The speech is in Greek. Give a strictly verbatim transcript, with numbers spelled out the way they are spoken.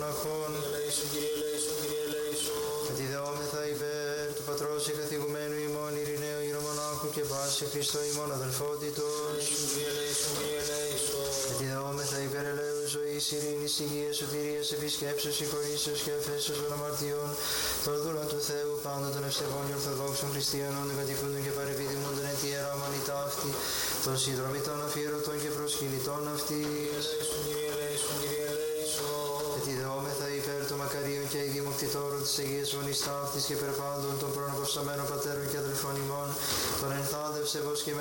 μοναχών. Ελέησον, Κύριε, ελέησον, Κύριε, ελέησον. Ετιδεόμεθα υπέρ του Πατρός και καθηγουμένου ημών Ειρηναίου ηρομονάχου και πάση Χριστό ημών αδελφότητος. Ελέησον, Κύριε, ελέησον, Κύριε, ελέησον. Ετιδεόμεθα υπέρ ελέου ζωής, ειρήνης, υγείας, σωτηρίας, επισκέψεως, συγχωρήσεως και αφέσεως των αμαρτιών, των δούλων του Θεού, πάντα των ευσεβών και ορθοδόξων χριστιανών, των κατοικούντων και παρεπιδημούντων εν τη ιερά μανιτά αυτή, των συνδρομητών αφιερωτών και προσκυνητών αυτή. Ελέησον, Κύριε, ελέησον, Κύριε, ελέησον. Ετιδεόμεθα υπέρ των μακαρίων και ειδημοκτητόρων της Αγίας Μονής Ταύτης και περπάντων των προαναποσταμένων πατέρων και αδελφών ημών, των ενθάδευσε και